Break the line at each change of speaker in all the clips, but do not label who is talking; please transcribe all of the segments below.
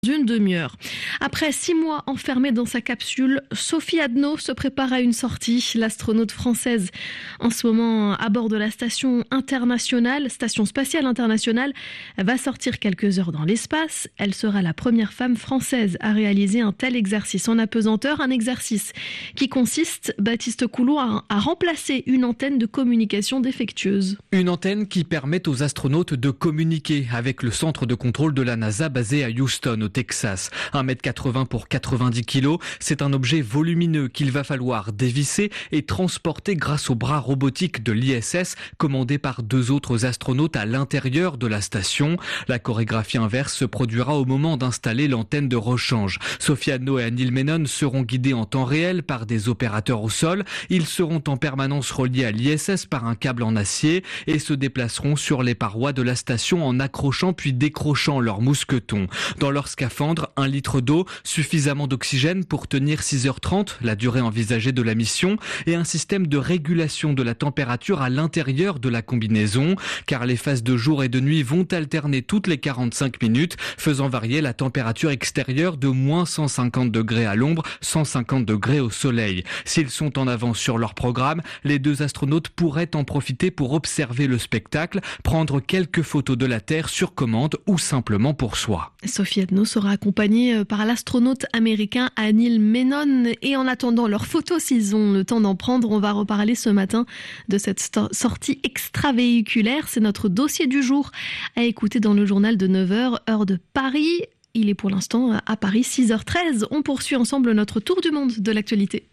d'une demi-heure. Après 6 mois enfermée dans sa capsule, Sophie Adno se prépare à une sortie. L'astronaute française, en ce moment à bord de la station spatiale internationale, va sortir quelques heures dans l'espace. Elle sera la première femme française à réaliser un tel exercice en apesanteur. Un exercice qui consiste, Baptiste Coulot, à remplacer une antenne de communication défectueuse.
Une antenne qui permet aux astronautes de communiquer avec le centre de contrôle de la NASA basé à Houston, au Texas. 1m80 pour 90 kg, c'est un objet volumineux qu'il va falloir dévisser et transporter grâce aux bras robotiques de l'ISS, commandés par 2 autres astronautes à l'intérieur de la station. La chorégraphie inverse se produira au moment d'installer l'antenne de rechange. Sophie Adno et Neil Menon seront guidés en temps réel par des opérateurs au sol. Ils seront en permanence reliés à l'ISS par un câble en acier et se déplaceront sur les parois de la station en accrochant puis décrochant leurs mousquetons. Dans leur scaphandre, 1 litre d'eau, suffisamment d'oxygène pour tenir 6h30, la durée envisagée de la mission, et un système de régulation de la température à l'intérieur de la combinaison, car les phases de jour et de nuit vont alterner toutes les 45 minutes, faisant varier la température extérieure de moins 150 degrés à l'ombre, 150 degrés au soleil. S'ils sont en avance sur leur programme, les 2 astronautes pourraient en profiter pour observer le spectacle, prendre quelques photos de la Terre sur commande ou simplement pour soi.
Sophie Adno sera accompagnée par l'astronaute américain Neil Menon. Et en attendant leurs photos, s'ils ont le temps d'en prendre, on va reparler ce matin de cette sortie extravéhiculaire. C'est notre dossier du jour à écouter dans le journal de 9h, heure de Paris. Il est pour l'instant à Paris, 6h13. On poursuit ensemble notre tour du monde de l'actualité.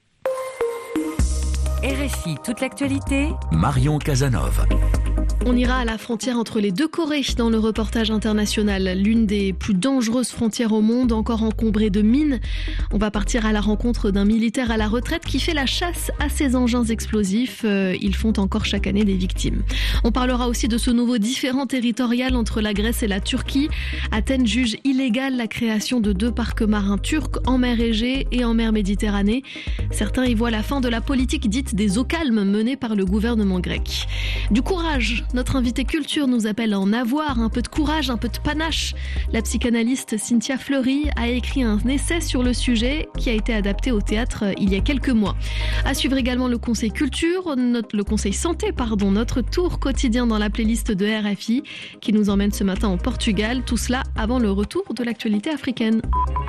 RFI, toute l'actualité.
Marion Casanov.
On ira à la frontière entre les 2 Corées dans le reportage international. L'une des plus dangereuses frontières au monde, encore encombrée de mines. On va partir à la rencontre d'un militaire à la retraite qui fait la chasse à ces engins explosifs. Ils font encore chaque année des victimes. On parlera aussi de ce nouveau différend territorial entre la Grèce et la Turquie. Athènes juge illégale la création de 2 parcs marins turcs en mer Égée et en mer Méditerranée. Certains y voient la fin de la politique dite des eaux calmes menée par le gouvernement grec. Du courage. Notre invité culture nous appelle à en avoir, un peu de courage, un peu de panache. La psychanalyste Cynthia Fleury a écrit un essai sur le sujet qui a été adapté au théâtre il y a quelques mois. À suivre également le conseil culture, le conseil santé, notre tour quotidien dans la playlist de RFI qui nous emmène ce matin en Portugal. Tout cela avant le retour de l'actualité africaine.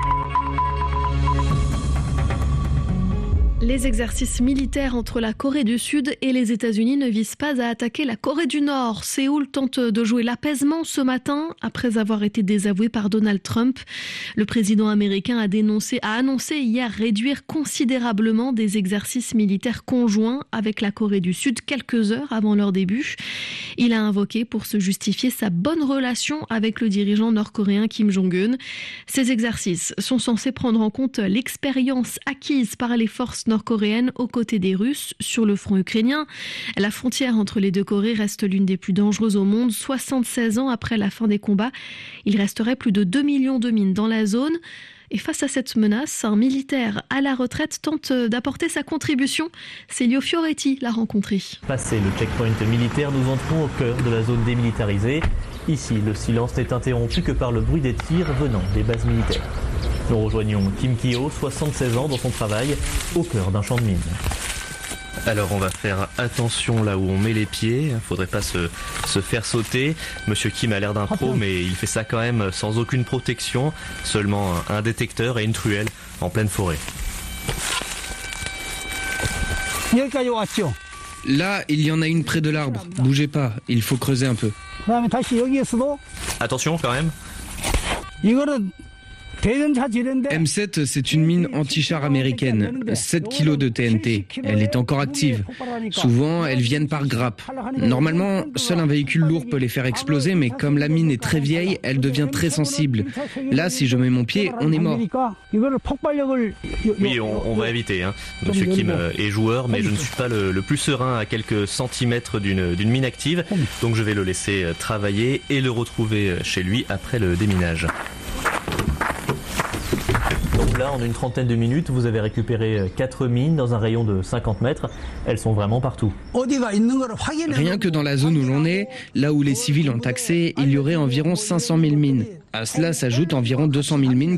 Les exercices militaires entre la Corée du Sud et les États-Unis ne visent pas à attaquer la Corée du Nord. Séoul tente de jouer l'apaisement ce matin après avoir été désavoué par Donald Trump. Le président américain a annoncé hier réduire considérablement des exercices militaires conjoints avec la Corée du Sud quelques heures avant leur début. Il a invoqué pour se justifier sa bonne relation avec le dirigeant nord-coréen Kim Jong-un. Ces exercices sont censés prendre en compte l'expérience acquise par les forces nord-coréenne aux côtés des Russes sur le front ukrainien. La frontière entre les 2 Corées reste l'une des plus dangereuses au monde. 76 ans après la fin des combats, il resterait plus de 2 millions de mines dans la zone. Et face à cette menace, un militaire à la retraite tente d'apporter sa contribution. Célio Fioretti l'a rencontré.
Passé le checkpoint militaire, nous entrons au cœur de la zone démilitarisée. Ici, le silence n'est interrompu que par le bruit des tirs venant des bases militaires. Nous rejoignons Kim Kyo, 76 ans, dans son travail, au cœur d'un champ de mines.
Alors on va faire attention là où on met les pieds, faudrait pas se faire sauter. Monsieur Kim a l'air d'un pro, mais il fait ça quand même sans aucune protection, seulement un détecteur et une truelle en pleine forêt.
Là, il y en a une près de l'arbre. Bougez pas, il faut creuser un peu.
Attention quand même.
M7, c'est une mine anti-char américaine, 7 kilos de TNT. Elle est encore active. Souvent, elles viennent par grappe. Normalement, seul un véhicule lourd peut les faire exploser, mais comme la mine est très vieille, elle devient très sensible. Là, si je mets mon pied, on est mort.
Oui, on va éviter. Monsieur Kim est joueur, mais je ne suis pas le plus serein à quelques centimètres d'une mine active. Donc je vais le laisser travailler et le retrouver chez lui après le déminage.
Donc là, en une trentaine de minutes, vous avez récupéré 4 mines dans un rayon de 50 mètres. Elles sont vraiment partout.
Rien que dans la zone où l'on est, là où les civils ont accès, il y aurait environ 500 000 mines. À cela s'ajoutent environ 200 000 mines